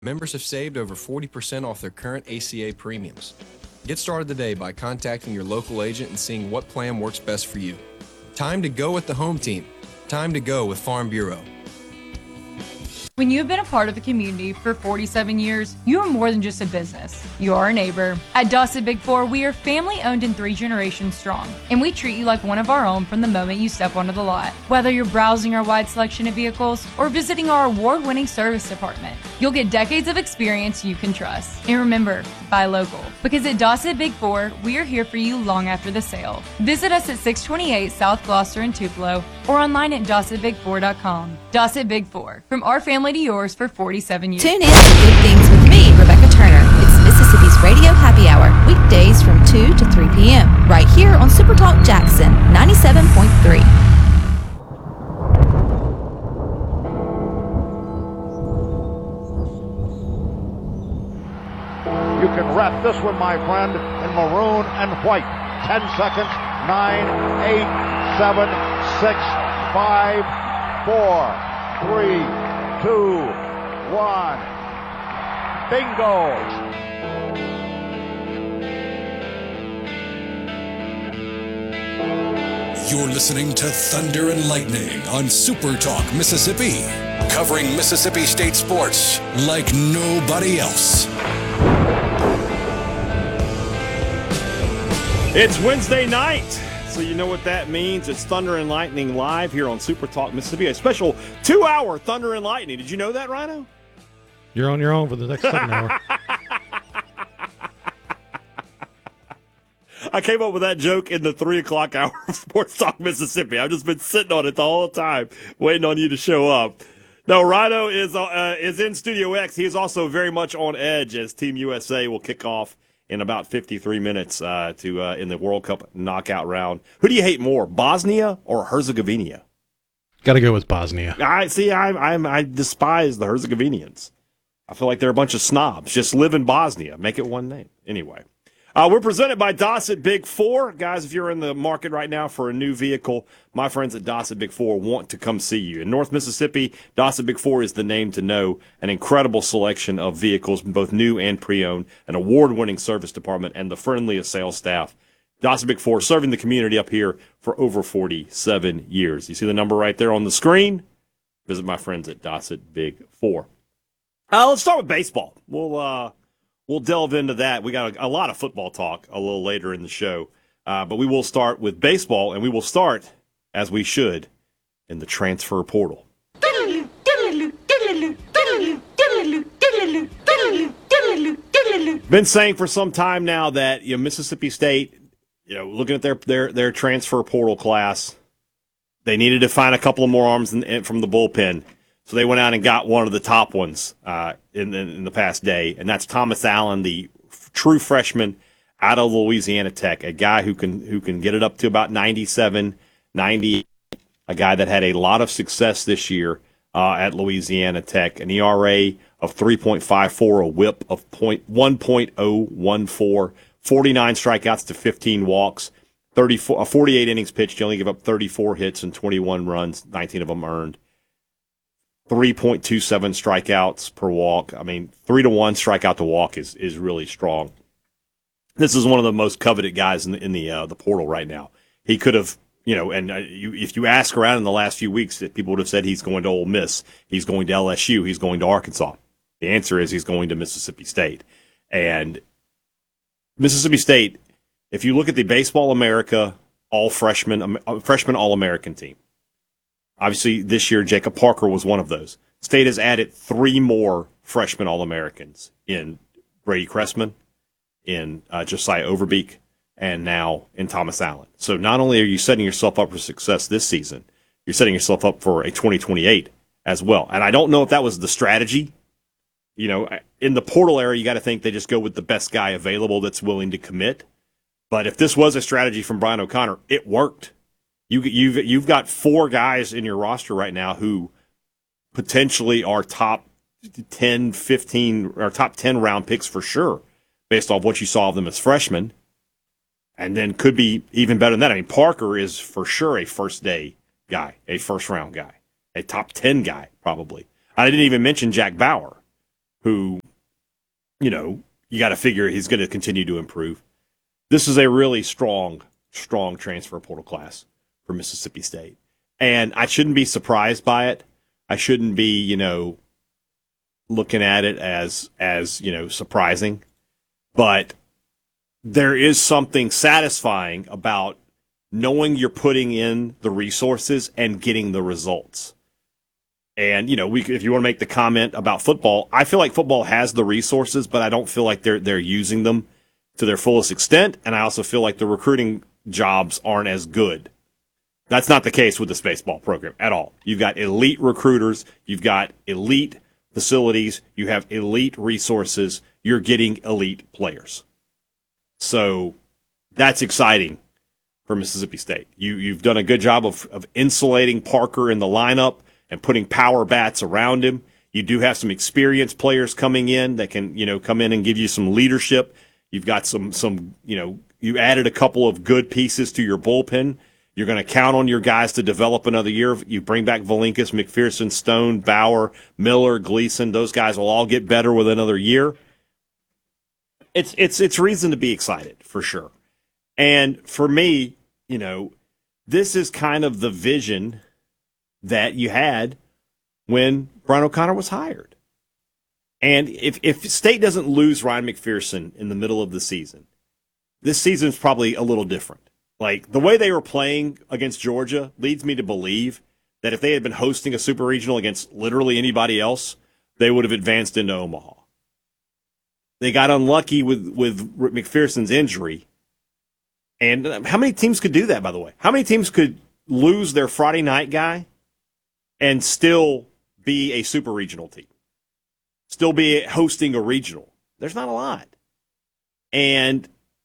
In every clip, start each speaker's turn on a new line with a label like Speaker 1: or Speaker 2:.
Speaker 1: Members have saved over 40% off their current ACA premiums. Get started today by contacting your local agent and seeing what plan works best for you. Time to go with the home team. Time to go with Farm Bureau.
Speaker 2: When you have been a part of the community for 47 years, you are more than just a business. You are a neighbor. At Dossett Big Four, we are family owned and 3 generations strong, and we treat you like one of our own from the moment you step onto the lot. Whether you're browsing our wide selection of vehicles or visiting our award-winning service department, you'll get decades of experience you can trust. And remember, buy local, because at Dossett Big Four, we are here for you long after the sale. Visit us at 628 South Gloucester in Tupelo or online at DossettBig4.com. Dossett Big Four, from our family to yours for 47 years.
Speaker 3: Tune in to Big Things with me, Rebecca Turner. It's Mississippi's Radio Happy Hour, weekdays from 2 to 3 p.m. right here on Super Talk Jackson 97.3.
Speaker 4: You can wrap this one, my friend, in maroon and white. 10 seconds. 9, 8, 7, 6, 5, 4, 3, 2, 1. Bingo!
Speaker 5: You're listening to Thunder and Lightning on Super Talk Mississippi, covering Mississippi State sports like nobody else.
Speaker 6: It's Wednesday night, so you know what that means. It's Thunder and Lightning live here on Super Talk Mississippi, a special 2-hour Thunder and Lightning. Did you know that, Rhino?
Speaker 7: You're on your own for the next 7 hour.
Speaker 6: I came up with that joke in the 3 o'clock hour of Sports Talk Mississippi. I've just been sitting on it the whole time, waiting on you to show up. No, Rhino is in Studio X. He is also very much on edge as Team USA will kick off in about 53 minutes in the World Cup knockout round. Who do you hate more, Bosnia or Herzegovina?
Speaker 7: Got to go with Bosnia.
Speaker 6: I despise the Herzegovinians. I feel like they're a bunch of snobs. Just live in Bosnia. Make it one name. Anyway. We're presented by Dossett Big Four. Guys, if you're in the market right now for a new vehicle, my friends at Dossett Big Four want to come see you. In North Mississippi, Dossett Big Four is the name to know. An incredible selection of vehicles, both new and pre-owned, an award-winning service department, and the friendliest sales staff. Dossett Big Four serving the community up here for over 47 years. You see the number right there on the screen? Visit my friends at Dossett Big Four. Let's start with baseball. We'll delve into that. We got a lot of football talk a little later in the show. But we will start with baseball, and we will start, as we should, in the transfer portal. Been saying for some time now that Mississippi State, looking at their transfer portal class, they needed to find a couple of more arms from the bullpen. So they went out and got one of the top ones in the past day, and that's Thomas Allen, the true freshman out of Louisiana Tech, a guy who can get it up to about 97, 90, a guy that had a lot of success this year at Louisiana Tech, an ERA of 3.54, a whip of 1.014, 49 strikeouts to 15 walks, 48 innings pitched. He only gave up 34 hits and 21 runs, 19 of them earned. 3.27 strikeouts per walk. I mean, 3-to-1 strikeout to walk is really strong. This is one of the most coveted guys in the portal right now. He could have, if you ask around in the last few weeks, that people would have said he's going to Ole Miss, he's going to LSU, he's going to Arkansas. The answer is he's going to Mississippi State. And Mississippi State, if you look at the Baseball America freshman All-American team, obviously, this year, Jacob Parker was one of those. State has added 3 more freshman All-Americans in Brady Cressman, in Josiah Overbeek, and now in Thomas Allen. So not only are you setting yourself up for success this season, you're setting yourself up for a 2028 as well. And I don't know if that was the strategy. In the portal area, you got to think they just go with the best guy available that's willing to commit. But if this was a strategy from Brian O'Connor, it worked. You've got 4 guys in your roster right now who potentially are top 10, 15, or top 10 round picks for sure, based off what you saw of them as freshmen, and then could be even better than that. I mean, Parker is for sure a first-day guy, a first-round guy, a top 10 guy probably. I didn't even mention Jack Bauer. who, you got to figure he's going to continue to improve. This is a really strong transfer portal class for Mississippi State. And I shouldn't be surprised by it. I shouldn't be, looking at it as surprising. But there is something satisfying about knowing you're putting in the resources and getting the results. And, if you want to make the comment about football, I feel like football has the resources, but I don't feel like they're using them to their fullest extent. And I also feel like the recruiting jobs aren't as good. That's not the case with this baseball program at all. You've got elite recruiters. You've got elite facilities. You have elite resources. You're getting elite players. So that's exciting for Mississippi State. You've done a good job of insulating Parker in the lineup and putting power bats around him. You do have some experienced players coming in that can, come in and give you some leadership. You've got some you added a couple of good pieces to your bullpen. You're going to count on your guys to develop another year. You bring back Valinkas, McPherson, Stone, Bauer, Miller, Gleason. Those guys will all get better with another year. It's reason to be excited for sure. And for me, this is kind of the vision that you had when Brian O'Connor was hired. And if State doesn't lose Ryan McPherson in the middle of the season, this season's probably a little different. Like, the way they were playing against Georgia leads me to believe that if they had been hosting a super regional against literally anybody else, they would have advanced into Omaha. They got unlucky with McPherson's injury. And how many teams could do that, by the way? How many teams could lose their Friday night guy and still be a super regional team? Still be hosting a regional? There's not a lot. And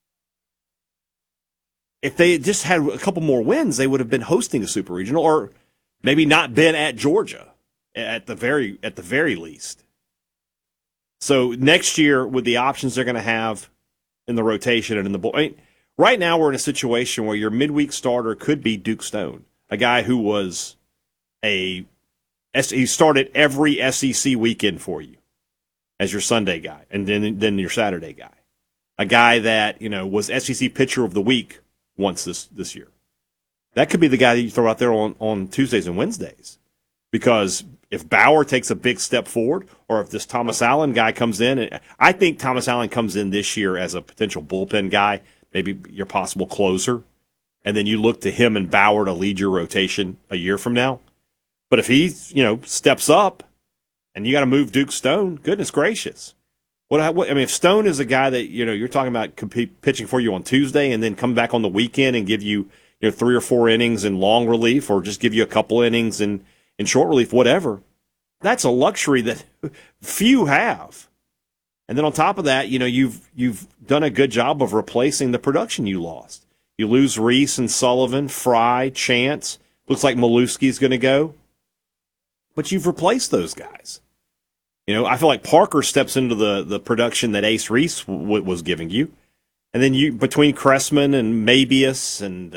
Speaker 6: if they just had a couple more wins, they would have been hosting a super regional, or maybe not been at Georgia at the very least. So next year, with the options they're going to have in the rotation and in the bowl, right now we're in a situation where your midweek starter could be Duke Stone, a guy who was he started every SEC weekend for you as your Sunday guy, and then your Saturday guy, a guy that was SEC Pitcher of the Week once this year. That could be the guy that you throw out there on Tuesdays and Wednesdays, because if Bauer takes a big step forward, or if this Thomas Allen guy comes in, I think Thomas Allen comes in this year as a potential bullpen guy, maybe your possible closer, and then you look to him and Bauer to lead your rotation a year from now. But if he, steps up and you got to move Duke Stone, goodness gracious. If Stone is a guy that, you're talking about pitching for you on Tuesday and then come back on the weekend and give you, 3 or 4 innings in long relief, or just give you a couple innings in short relief, whatever, that's a luxury that few have. And then on top of that, you've done a good job of replacing the production you lost. You lose Reese and Sullivan, Fry, Chance. Looks like Maluski's going to go. But you've replaced those guys. I feel like Parker steps into the production that Ace Reese was giving you. And then between Cressman and Mabius and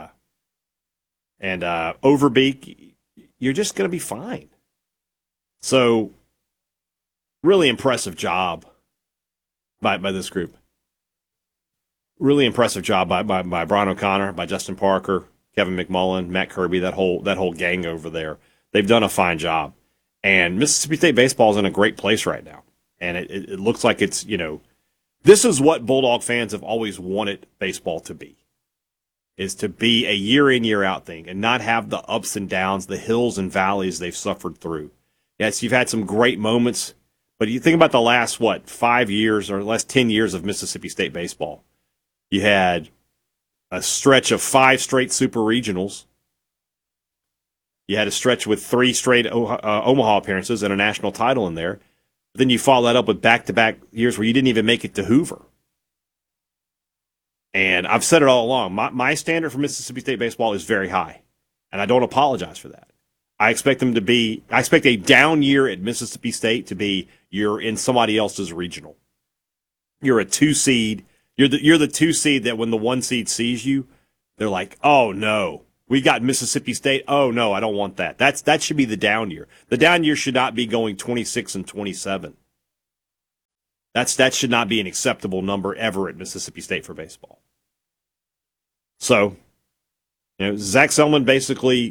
Speaker 6: Overbeek, you're just going to be fine. So, really impressive job by this group. Really impressive job by Brian O'Connor, by Justin Parker, Kevin McMullen, Matt Kirby, that whole gang over there. They've done a fine job. And Mississippi State baseball is in a great place right now. And it looks like it's, this is what Bulldog fans have always wanted baseball to be, is to be a year in, year out thing and not have the ups and downs, the hills and valleys they've suffered through. Yes, you've had some great moments, but you think about the last, 5 years or last 10 years of Mississippi State baseball. You had a stretch of 5 straight super regionals. You had a stretch with 3 straight Omaha appearances and a national title in there. But then you follow that up with back-to-back years where you didn't even make it to Hoover. And I've said it all along. My standard for Mississippi State baseball is very high, and I don't apologize for that. I expect a down year at Mississippi State to be you're in somebody else's regional. You're a 2 seed. You're the 2 seed that when the 1 seed sees you, they're like, oh no. We got Mississippi State. Oh, no, I don't want that. That should be the down year. The down year should not be going 26 and 27. That should not be an acceptable number ever at Mississippi State for baseball. So, Zach Selman basically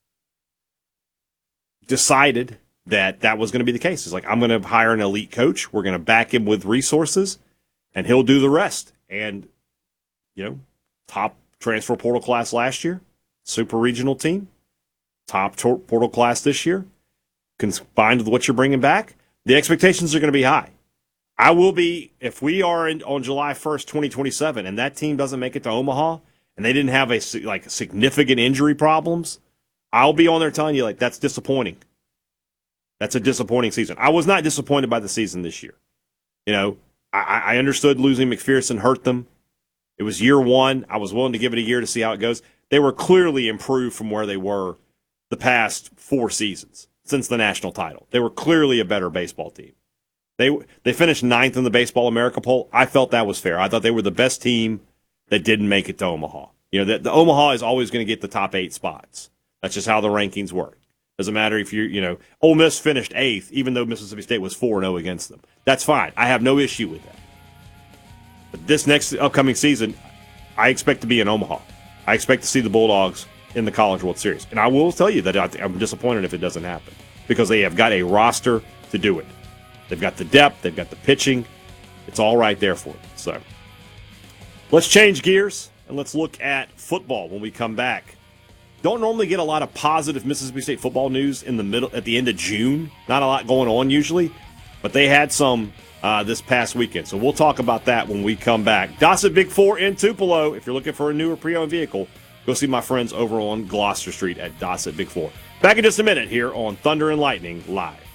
Speaker 6: decided that was going to be the case. He's like, I'm going to hire an elite coach. We're going to back him with resources, and he'll do the rest. And, top transfer portal class last year, super regional team, top portal class this year, combined with what you're bringing back, the expectations are going to be high. I will be, if we are on July 1st, 2027, and that team doesn't make it to Omaha, and they didn't have significant injury problems, I'll be on there telling you, that's disappointing. That's a disappointing season. I was not disappointed by the season this year. I understood losing McPherson hurt them. It was year one. I was willing to give it a year to see how it goes. They were clearly improved from where they were the past 4 seasons since the national title. They were clearly a better baseball team. They finished 9th in the Baseball America poll. I felt that was fair. I thought they were the best team that didn't make it to Omaha. The Omaha is always going to get the top 8 spots. That's just how the rankings work. Doesn't matter if Ole Miss finished 8th, even though Mississippi State was 4-0 against them. That's fine. I have no issue with that. But this next upcoming season, I expect to be in Omaha. I expect to see the Bulldogs in the College World Series. And I will tell you that I'm disappointed if it doesn't happen because they have got a roster to do it. They've got the depth. They've got the pitching. It's all right there for them. So let's change gears and let's look at football when we come back. Don't normally get a lot of positive Mississippi State football news at the end of June. Not a lot going on usually, but they had some this past weekend. So we'll talk about that when we come back. Dossett Big 4 in Tupelo. If you're looking for a newer pre-owned vehicle, go see my friends over on Gloucester Street at Dossett Big 4. Back in just a minute here on Thunder and Lightning Live.